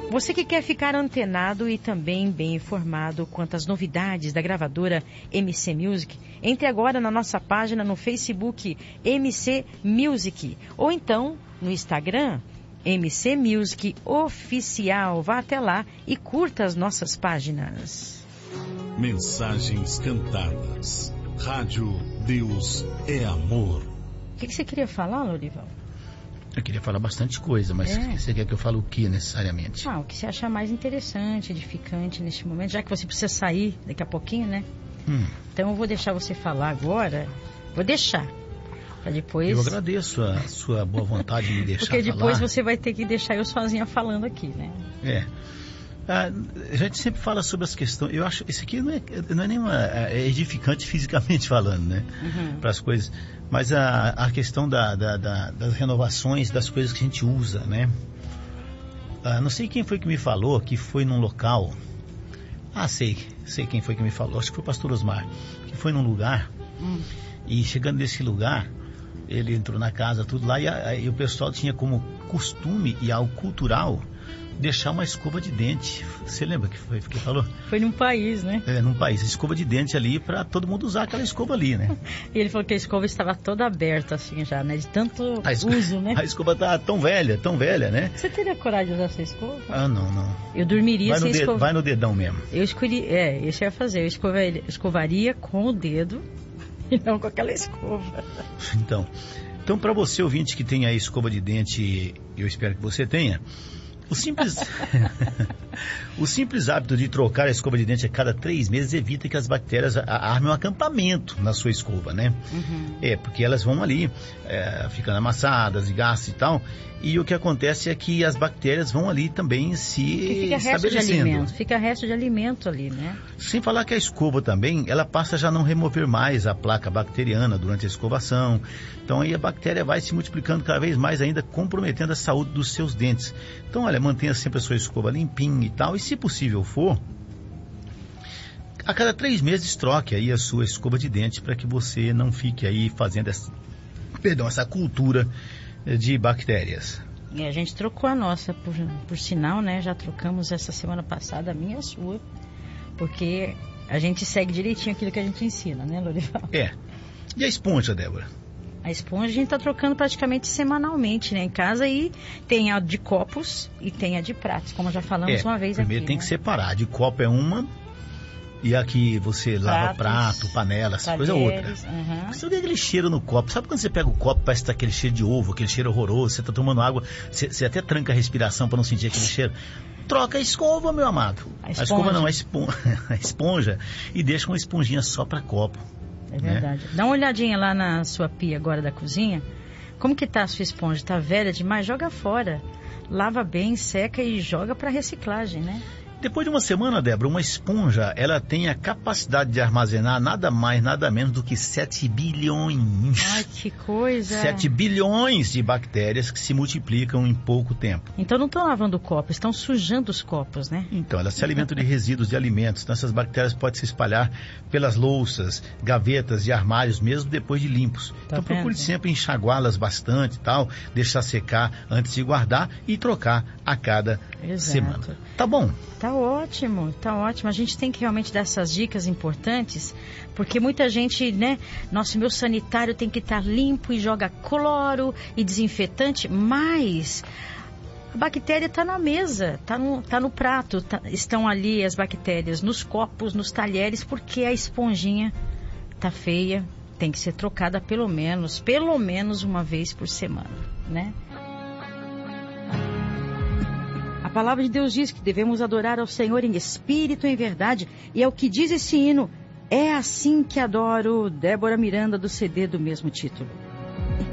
Você que quer ficar antenado e também bem informado quanto às novidades da gravadora MC Music, entre agora na nossa página no Facebook MC Music ou então no Instagram MC Music Oficial. Vá até lá e curta as nossas páginas. Mensagens cantadas. Rádio Deus é Amor. O que você queria falar, Lorival? Eu queria falar bastante coisa, mas você quer que eu fale o que necessariamente? O que você achar mais interessante, edificante neste momento, já que você precisa sair daqui a pouquinho, né? Então eu vou deixar você falar agora. Vou deixar. Pra depois... Eu agradeço a sua boa vontade de me deixar falar. Porque depois você vai ter que deixar eu sozinha falando aqui, né? A gente sempre fala sobre as questões. Eu acho esse aqui não é nenhuma edificante fisicamente falando, né? Para as coisas. Mas a questão das renovações das coisas que a gente usa, né? Não sei quem foi que me falou que foi num local. Sei quem foi que me falou. Acho que foi o pastor Osmar. Que foi num lugar. E chegando nesse lugar, ele entrou na casa, tudo lá. E o pessoal tinha como costume e algo cultural deixar uma escova de dente. Você lembra que foi que falou? Foi num país, né? Num país. Escova de dente ali para todo mundo usar aquela escova ali, né? E ele falou que a escova estava toda aberta assim já, né? De tanto uso, né? A escova tá tão velha, né? Você teria coragem de usar essa escova? Não. Eu dormiria sem escova. Vai no dedão mesmo. Eu escolhi, isso eu ia fazer. Eu escovaria com o dedo e não com aquela escova. Então para você, ouvinte, que tem a escova de dente, eu espero que você tenha, o simples hábito de trocar a escova de dente a cada 3 meses evita que as bactérias armem um acampamento na sua escova, né? Porque elas vão ali, ficando amassadas e gastam e tal, e o que acontece é que as bactérias vão ali também se estabelecendo. Fica resto de alimento ali, né? Sem falar que a escova também, ela passa a já não remover mais a placa bacteriana durante a escovação. Então aí a bactéria vai se multiplicando cada vez mais ainda, comprometendo a saúde dos seus dentes. Então, olha, mantenha sempre a sua escova limpinha e tal, e se possível for, a cada 3 meses troque aí a sua escova de dente para que você não fique aí fazendo essa cultura de bactérias. E a gente trocou a nossa, por sinal, né? Já trocamos essa semana passada a minha e a sua, porque a gente segue direitinho aquilo que a gente ensina, né, Lorival? E a esponja, Débora? A esponja a gente está trocando praticamente semanalmente, né, em casa, e tem a de copos e tem a de pratos, como já falamos uma vez primeiro aqui. Tem que separar. A de copo é uma, e aqui você lava prato, panela, essa coisa é outra. Você tem aquele cheiro no copo. Sabe quando você pega o copo, parece que tá aquele cheiro de ovo, aquele cheiro horroroso, você tá tomando água, você até tranca a respiração para não sentir aquele cheiro. Troca a escova, meu amado. A escova não, a esponja, e deixa uma esponjinha só para copo. É verdade. Dá uma olhadinha lá na sua pia agora da cozinha. Como que tá a sua esponja? Tá velha demais? Joga fora. Lava bem, seca e joga para reciclagem, né? Depois de uma semana, Débora, uma esponja, ela tem a capacidade de armazenar nada mais, nada menos do que 7 bilhões. Ai, que coisa! 7 bilhões de bactérias que se multiplicam em pouco tempo. Então não estão lavando o copo, estão sujando os copos, né? Então, elas se alimentam de resíduos de alimentos. Então, essas bactérias podem se espalhar pelas louças, gavetas e armários, mesmo depois de limpos. Então, procure sempre enxaguá-las bastante e tal, deixar secar antes de guardar e trocar a cada semana. Tá bom? Tá ótimo, tá ótimo. A gente tem que realmente dar essas dicas importantes, porque muita gente, né? Nossa, meu sanitário tem que estar limpo e joga cloro e desinfetante, mas a bactéria está na mesa, tá no prato, estão ali as bactérias nos copos, nos talheres, porque a esponjinha tá feia, tem que ser trocada pelo menos uma vez por semana, né? A palavra de Deus diz que devemos adorar ao Senhor em espírito e em verdade. E é o que diz esse hino. É assim que adoro. Débora Miranda, do CD do mesmo título.